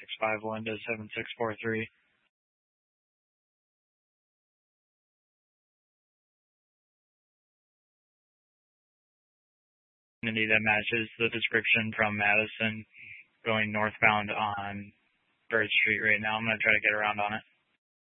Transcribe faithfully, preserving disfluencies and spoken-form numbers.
six five one to seven six four three. Community that matches the description from Madison going northbound on Bird Street right now. I'm going to try to get around on it.